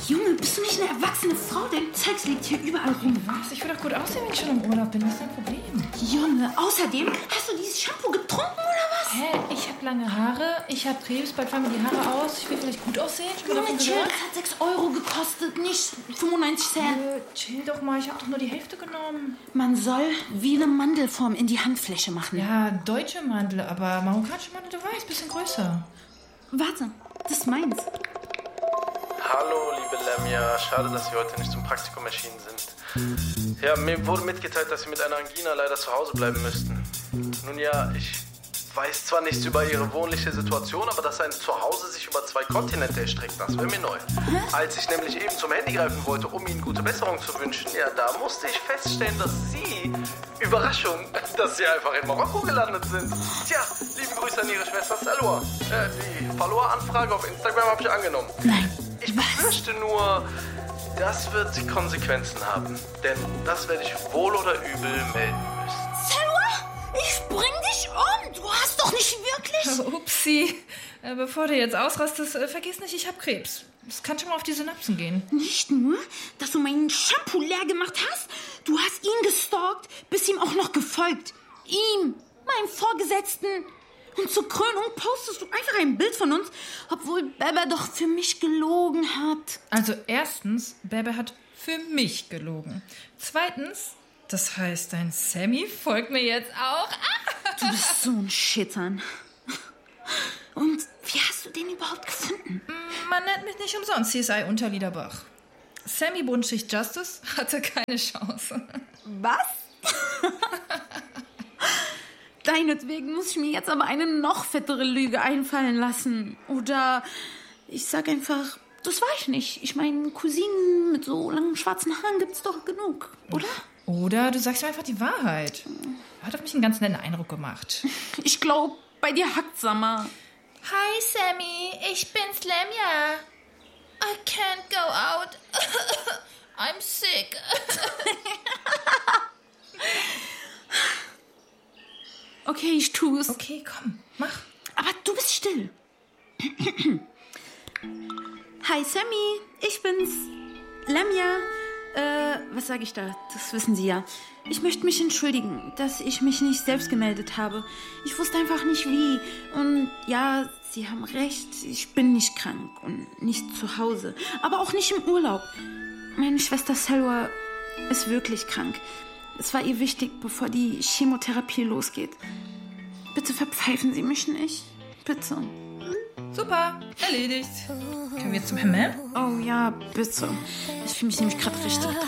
Junge, bist du nicht eine erwachsene Frau? Dein Zeugs liegt hier überall rum. Was? Ich will doch gut aussehen, wenn ich schon im Urlaub bin. Was ist dein Problem? Junge, außerdem, hast du dieses Shampoo getrunken oder was? Hä? Ich habe lange Haare, ich habe Krebs, bald fallen mir die Haare aus. Ich will vielleicht gut aussehen. Junge, chill, das hat 6 Euro gekostet, nicht 95 Cent. Chill doch mal, ich habe doch nur die Hälfte genommen. Man soll wie eine Mandelform in die Handfläche machen. Ja, deutsche Mandel, aber marokkanische Mandel, du weißt, bisschen größer. Warte, das ist meins. Hallo, liebe Lemja. Schade, dass Sie heute nicht zum Praktikum erschienen sind. Ja, mir wurde mitgeteilt, dass Sie mit einer Angina leider zu Hause bleiben müssten. Nun ja, ich weiß zwar nichts über Ihre wohnliche Situation, aber dass ein Zuhause sich über 2 Kontinente erstreckt, das wäre mir neu. Als ich nämlich eben zum Handy greifen wollte, um Ihnen gute Besserung zu wünschen, ja, da musste ich feststellen, dass Sie, Überraschung, dass Sie einfach in Marokko gelandet sind. Tja, liebe Grüße an Ihre Schwester Salwa. Die Follower-Anfrage auf Instagram habe ich angenommen. Nein. Ich befürchte nur, das wird Konsequenzen haben. Denn das werde ich wohl oder übel melden müssen. Salwa, ich bring dich um. Du hast doch nicht wirklich... Upsi. Bevor du jetzt ausrastest, vergiss nicht, ich habe Krebs. Das kann schon mal auf die Synapsen gehen. Nicht nur, dass du meinen Shampoo leer gemacht hast, du hast ihn gestalkt, bist ihm auch noch gefolgt. Ihm, meinem Vorgesetzten. Und zur Krönung postest du einfach ein Bild von uns, obwohl Bebe doch für mich gelogen hat. Also erstens, Bebe hat für mich gelogen. Zweitens, das heißt, dein Sammy folgt mir jetzt auch. Du bist so ein Schittern. Und wie hast du den überhaupt gefunden? Man nennt mich nicht umsonst CSI Unterliederbach. Sammy Bundschicht Justice hatte keine Chance. Was? Deinetwegen muss ich mir jetzt aber eine noch fettere Lüge einfallen lassen. Oder ich sag einfach, das war ich nicht. Ich meine, Cousinen mit so langen schwarzen Haaren gibt's doch genug, oder? Oder du sagst mir einfach die Wahrheit. Hat auf mich einen ganz netten Eindruck gemacht. Ich glaube, bei dir hackt's, Sammer. Hi Sammy, ich bin's Lemja. I can't go out. I'm sick. Okay, ich tu's. Okay, komm, mach. Aber du bist still. Hi Sammy, ich bin's. Lemja. Was sage ich da? Das wissen Sie ja. Ich möchte mich entschuldigen, dass ich mich nicht selbst gemeldet habe. Ich wusste einfach nicht wie. Und ja, Sie haben recht, ich bin nicht krank und nicht zu Hause. Aber auch nicht im Urlaub. Meine Schwester Salwa ist wirklich krank. Es war ihr wichtig, bevor die Chemotherapie losgeht. Bitte verpfeifen Sie mich nicht. Bitte. Super, erledigt. Können wir jetzt zum Hammam? Oh ja, bitte. Ich fühle mich nämlich gerade richtig